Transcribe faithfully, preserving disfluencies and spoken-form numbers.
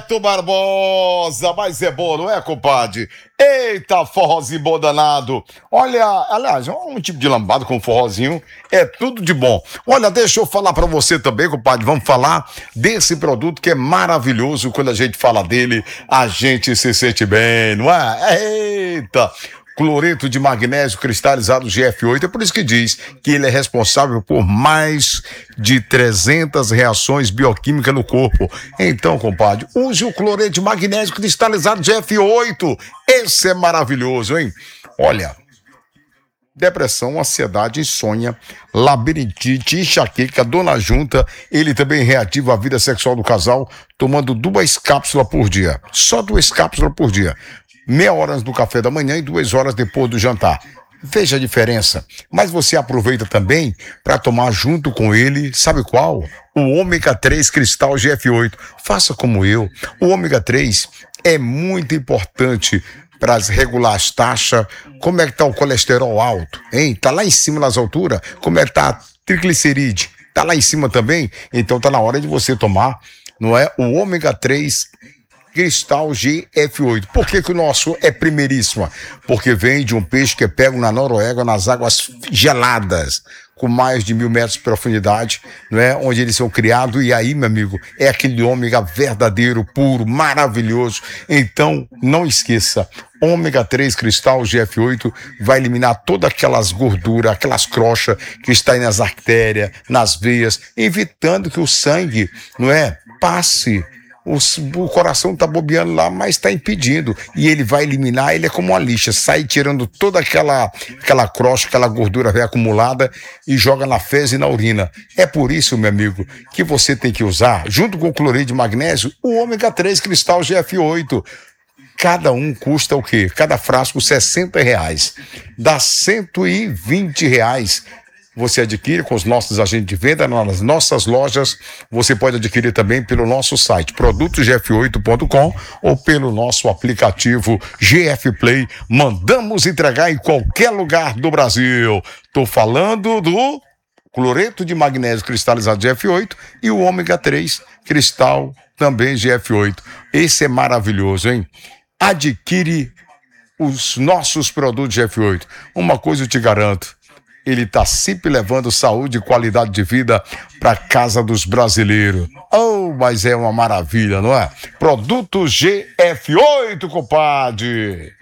Beto Barbosa, mas é bom, não é, compadre? Eita, forrozinho bom danado. Olha, aliás, um tipo de lambada com forrozinho é tudo de bom. Olha, deixa eu falar pra você também, compadre, vamos falar desse produto que é maravilhoso. Quando a gente fala dele, a gente se sente bem, não é? Eita! Cloreto de magnésio cristalizado G F oito, é por isso que diz que ele é responsável por mais de trezentas reações bioquímicas no corpo. Então, compadre, use o cloreto de magnésio cristalizado G F oito. Esse é maravilhoso, hein? Olha, depressão, ansiedade, insônia, labirintite, enxaqueca, dor na junta, ele também reativa a vida sexual do casal, tomando duas cápsulas por dia. Só duas cápsulas por dia. Meia hora no café da manhã e duas horas depois do jantar. Veja a diferença. Mas você aproveita também para tomar junto com ele, sabe qual? O ômega três Cristal G F oito. Faça como eu. O ômega três é muito importante para regular as taxas. Como é que tá o colesterol alto, hein? Tá lá em cima nas alturas. Como é que tá a triglicerídeo? Tá lá em cima também? Então tá na hora de você tomar, não é? O ômega três Cristal G F oito. Por que que o nosso é primeiríssima? Porque vem de um peixe que é pego na Noruega, nas águas geladas, com mais de mil metros de profundidade, não é? Onde eles são criados, e aí, meu amigo, é aquele ômega verdadeiro, puro, maravilhoso. Então, não esqueça, ômega três Cristal G F oito vai eliminar todas aquelas gorduras, aquelas crochas que estão aí nas artérias, nas veias, evitando que o sangue, não é, passe. O, o coração tá bobeando lá, mas tá impedindo. E ele vai eliminar, ele é como uma lixa, sai tirando toda aquela, aquela crosta, aquela gordura velha acumulada e joga na fezes e na urina. É por isso, meu amigo, que você tem que usar, junto com o cloreto de magnésio, o ômega três Cristal G F oito. Cada um custa o quê? Cada frasco sessenta reais. Dá cento e vinte reais. Você adquire com os nossos agentes de venda nas nossas lojas. Você pode adquirir também pelo nosso site produtos g f oito ponto com ou pelo nosso aplicativo G F Play. Mandamos entregar em qualquer lugar do Brasil. Tô falando do cloreto de magnésio cristalizado G F oito e o ômega três Cristal também G F oito. Esse é maravilhoso, hein? Adquire os nossos produtos G F oito. Uma coisa eu te garanto, ele está sempre levando saúde e qualidade de vida para casa dos brasileiros. Oh, mas é uma maravilha, não é? Produto G F oito, compadre!